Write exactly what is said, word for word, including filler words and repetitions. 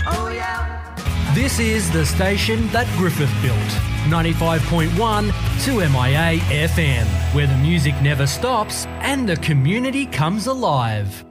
Oh yeah. This is the station that Griffith built. ninety-five point one two M I A F M, where the music never stops and the community comes alive.